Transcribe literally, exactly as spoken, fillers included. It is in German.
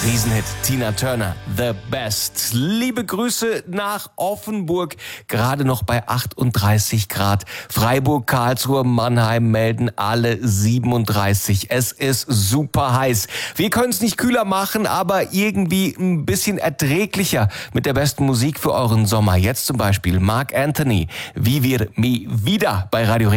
Riesenhit, Tina Turner, The Best. Liebe Grüße nach Offenburg, gerade noch bei achtunddreißig Grad. Freiburg, Karlsruhe, Mannheim melden alle siebenunddreißig. Es ist super heiß. Wir können es nicht kühler machen, aber irgendwie ein bisschen erträglicher mit der besten Musik für euren Sommer. Jetzt zum Beispiel Marc Anthony, Wie wir mi wieder bei Radio